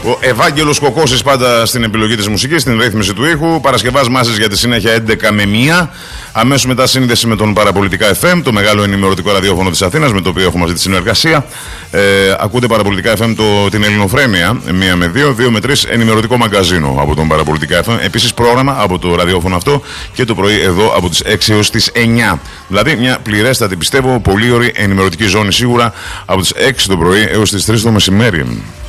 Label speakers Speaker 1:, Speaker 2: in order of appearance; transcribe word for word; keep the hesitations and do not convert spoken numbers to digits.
Speaker 1: Ο Ευάγγελος Κοκώσης πάντα στην επιλογή της μουσικής, στην ρύθμιση του ήχου. Παρασκευάς Μάσης για τη συνέχεια έντεκα με μία. Αμέσως μετά σύνδεση με τον Παραπολιτικά εφ εμ, το μεγάλο ενημερωτικό ραδιόφωνο της Αθήνας, με το οποίο έχουμε αυτή τη συνεργασία. Ε, ακούτε Παραπολιτικά εφ εμ το, την Ελληνοφρένεια μία με δύο, δύο με τρεις, ενημερωτικό μαγκαζίνο από τον Παραπολιτικά εφ εμ. Επίσης πρόγραμμα από το ραδιόφωνο αυτό και το πρωί εδώ από τις έξι έως τις εννιά. Δηλαδή μια πληρέστατη, πιστεύω, πολύ ωραία ενημερωτική ζώνη σίγουρα από τις έξι το πρωί έως τις τρεις το μεσημέρι.